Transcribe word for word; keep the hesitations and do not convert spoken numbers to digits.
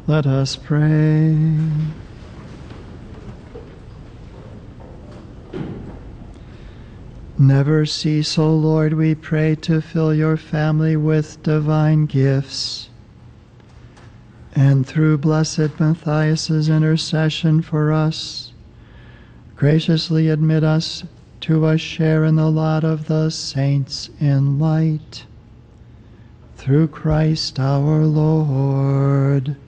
Let us pray. Never cease, O Lord, we pray, to fill your family with divine gifts, and through blessed Matthias's intercession for us, graciously admit us to a share in the lot of the saints in light. Through Christ our Lord.